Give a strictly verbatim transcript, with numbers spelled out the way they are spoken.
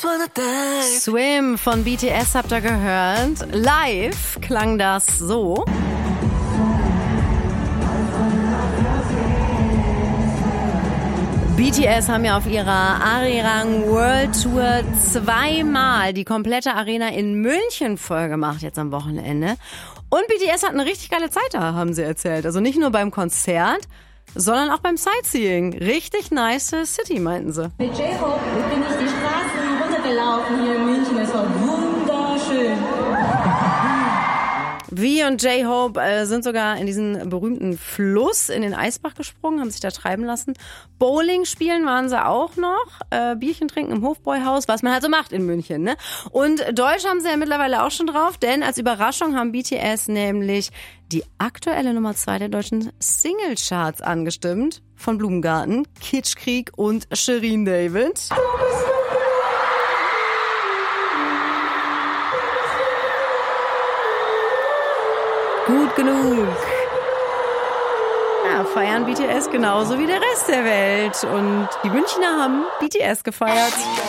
Swim von B T S habt ihr gehört. Live klang das so. B T S haben ja auf ihrer Arirang World Tour zweimal die komplette Arena in München voll gemacht, jetzt am Wochenende. Und B T S hat eine richtig geile Zeit da, haben sie erzählt. Also nicht nur beim Konzert, sondern auch beim Sightseeing. Richtig nice City, meinten sie. Mit J-Hope bin ich die Straßen runtergelaufen hier in München. Es war wunderschön. Vi und J-Hope äh, sind sogar in diesen berühmten Fluss in den Eisbach gesprungen, haben sich da treiben lassen. Bowling spielen waren sie auch noch, äh, Bierchen trinken im Hofbräuhaus, was man halt so macht in München, ne? Und Deutsch haben sie ja mittlerweile auch schon drauf, denn als Überraschung haben B T S nämlich die aktuelle Nummer zwei der deutschen Singlecharts angestimmt von Blumengarten, Kitschkrieg und Shirin David. Gut genug. Ja, feiern B T S genauso wie der Rest der Welt. Und die Münchner haben B T S gefeiert.